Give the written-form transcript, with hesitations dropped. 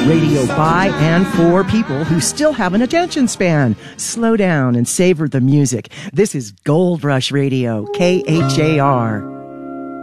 Radio by and for people who still have an attention span. Slow down and savor the music. This is Gold Rush Radio, KHAR.